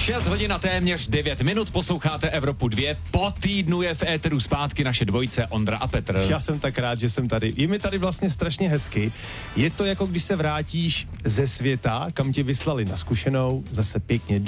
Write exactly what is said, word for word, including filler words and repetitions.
šest hodin a téměř devět minut, posloucháte Evropu dva. Po týdnu je v éteru zpátky naše dvojice Ondra a Petr. Já jsem tak rád, že jsem tady. Je mi tady vlastně strašně hezky. Je to jako když se vrátíš ze světa, kam tě vyslali na zkušenou, zase pěkně